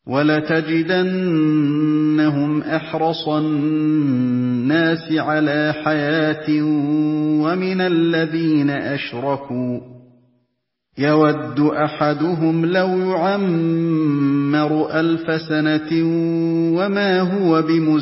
وَلَتَجِدَنَّهُمْ أَحْرَصَ النَّاسِ عَلَىٰ حَيَاةٍ وَمِنَ الَّذِينَ أَشْرَكُوا ۚ يَوَدُّ أَحَدُهُمْ لَوْ يُعَمَّرُ 1000 سَنَةٍ وَمَا هُوَ